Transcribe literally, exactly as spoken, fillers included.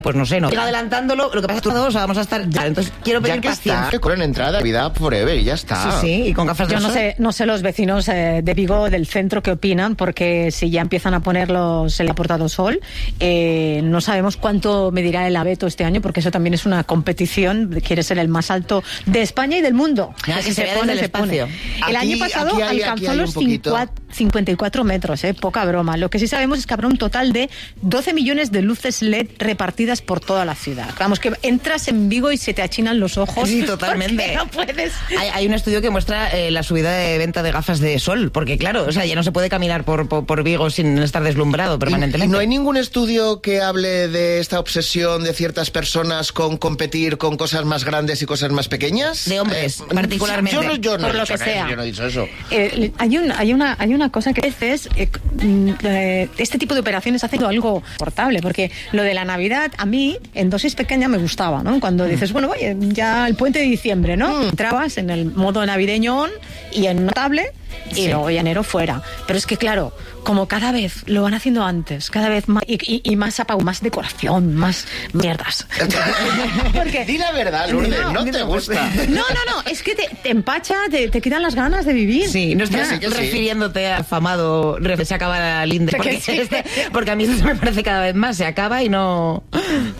Pues no sé, no. Siga adelantándolo, lo que pasa es que todos vamos a estar ya. Entonces quiero pedir ya que paciencia. está, con entrada, Navidad Forever y ya está. Sí, sí, y con gafas de Yo no sol. sé, no sé los vecinos eh, de Vigo, del centro, qué opinan, porque si ya empiezan a ponerlos el aportado sol, eh, no sabemos cuánto medirá el abeto este año, porque eso también es una competición, quiere ser el más alto de España y del mundo. Ah, que Si se vea desde el se espacio. El Aquí- año pasado aquí hay- aquí alcanzó hay un los poquito. cincuenta y cuatro metros, eh, poca broma. Lo que sí sabemos es que habrá un total de doce millones de luces L E D repartidas por toda la ciudad. Vamos, que entras en Vigo y se te achinan los ojos. Sí, totalmente. No puedes. Hay, hay un estudio que muestra eh, la subida de venta de gafas de sol, porque claro, o sea, ya no se puede caminar por, por, por Vigo sin estar deslumbrado ¿Y, permanentemente. y no hay ningún estudio que hable de esta obsesión de ciertas personas con competir con cosas más grandes y cosas más pequeñas? De hombres, particularmente. Yo no, yo no Por he lo dicho que nada, sea. yo no he dicho eso. Eh, hay, un, hay, una, hay una cosa que a veces eh, mm, eh, este tipo de operaciones hacen algo portable, porque lo de la Navidad a mí en dosis pequeña me gustaba, ¿no? Cuando dices, bueno, oye, ya el puente de diciembre, ¿no? Entrabas en el modo navideño on y en una tablet y Sí. luego ya enero fuera. Pero es que claro, como cada vez lo van haciendo antes, cada vez más y, y, y más apago, más decoración, más mierdas. Porque Di la verdad, Lourdes, no, No, te no, gusta. no, no, no, es que te, te empacha, te, te quitan las ganas de vivir. Sí, no estás Ya, sí que sí. refiriéndote a afamado re- se acaba la linde, porque, sí. este- porque a mí eso me parece cada vez más, se acaba y no...